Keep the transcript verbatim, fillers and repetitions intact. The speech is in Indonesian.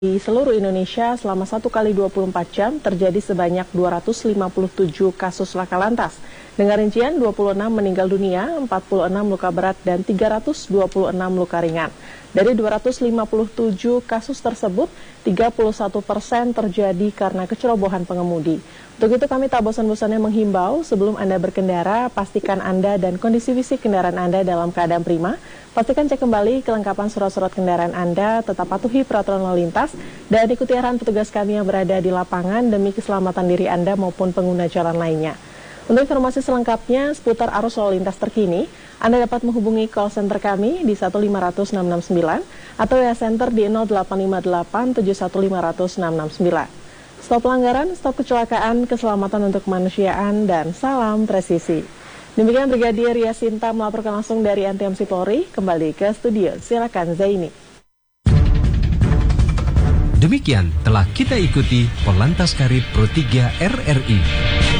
Di seluruh Indonesia selama satu kali dua puluh empat jam terjadi sebanyak dua ratus lima puluh tujuh kasus laka lantas. Dengan rincian dua puluh enam meninggal dunia, empat puluh enam luka berat, dan tiga ratus dua puluh enam luka ringan. Dari dua ratus lima puluh tujuh kasus tersebut, tiga puluh satu persen terjadi karena kecerobohan pengemudi. Untuk itu kami tak bosan-bosannya menghimbau sebelum Anda berkendara, pastikan Anda dan kondisi fisik kendaraan Anda dalam keadaan prima. Pastikan cek kembali kelengkapan surat-surat kendaraan Anda, tetap patuhi peraturan lalu lintas, dan ikuti arahan petugas kami yang berada di lapangan demi keselamatan diri Anda maupun pengguna jalan lainnya. Untuk informasi selengkapnya seputar arus lalu lintas terkini, Anda dapat menghubungi call center kami di satu lima nol nol enam enam sembilan atau W A Center di nol delapan lima delapan tujuh satu lima nol nol enam enam sembilan. Stop pelanggaran, stop kecelakaan, keselamatan untuk kemanusiaan, dan salam presisi. Demikian Brigadir Yasinta melaporkan langsung dari N T M C Polri. Kembali ke studio, silakan Zaini. Demikian telah kita ikuti Polantas Karib Pro tiga R R I.